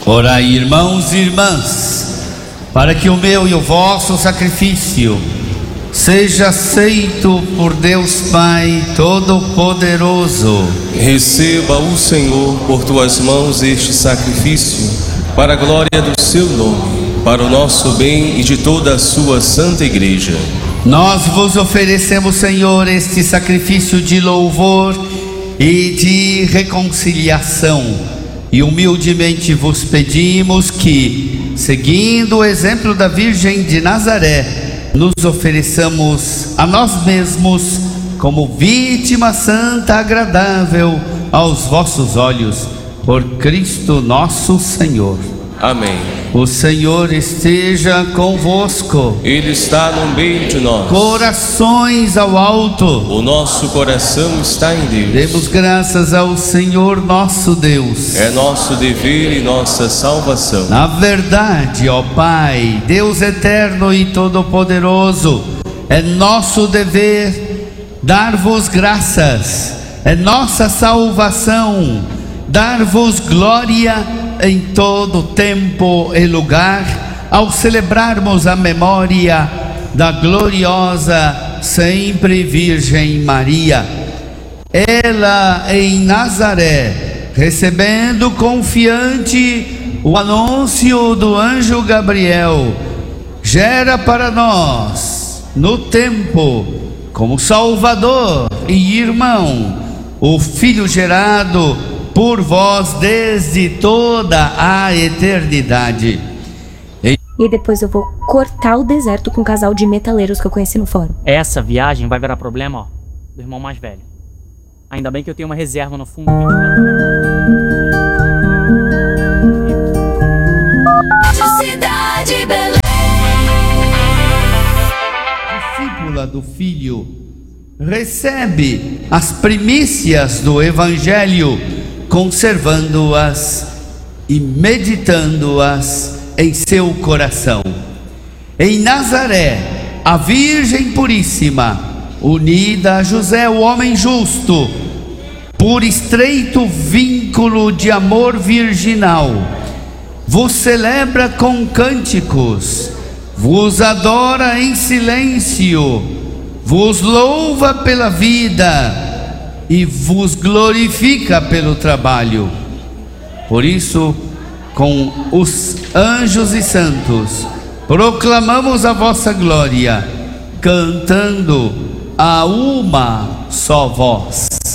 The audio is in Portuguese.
Orai, irmãos e irmãs, para que o meu e o vosso sacrifício seja aceito por Deus Pai Todo-Poderoso. Receba o Senhor por tuas mãos este sacrifício, para a glória do seu nome, para o nosso bem e de toda a sua santa igreja. Nós vos oferecemos, Senhor, este sacrifício de louvor e de reconciliação, e humildemente vos pedimos que, seguindo o exemplo da Virgem de Nazaré, nos ofereçamos a nós mesmos como vítima santa agradável aos vossos olhos, por Cristo nosso Senhor. Amém. O Senhor esteja convosco. Ele está no meio de nós. Corações ao alto. O nosso coração está em Deus. Demos graças ao Senhor nosso Deus. É nosso dever e nossa salvação. Na verdade, ó Pai, Deus eterno e todo-poderoso, é nosso dever dar-vos graças. É nossa salvação dar-vos glória em todo tempo e lugar, ao celebrarmos a memória da gloriosa sempre Virgem Maria. Ela em Nazaré, recebendo confiante o anúncio do anjo Gabriel, gera para nós no tempo, como Salvador e irmão, o Filho gerado por vós desde toda a eternidade. E depois eu vou cortar o deserto com um casal de metaleiros que eu conheci no fórum. Essa viagem vai virar problema, ó, do irmão mais velho. Ainda bem que eu tenho uma reserva no fundo. Cidade Belém. Discípula do Filho recebe as primícias do Evangelho, conservando-as e meditando-as em seu coração. Em Nazaré, a Virgem Puríssima, unida a José, o homem justo, por estreito vínculo de amor virginal, vos celebra com cânticos, vos adora em silêncio, vos louva pela vida e vos glorifica pelo trabalho. Por isso, com os anjos e santos, proclamamos a vossa glória, cantando a uma só voz.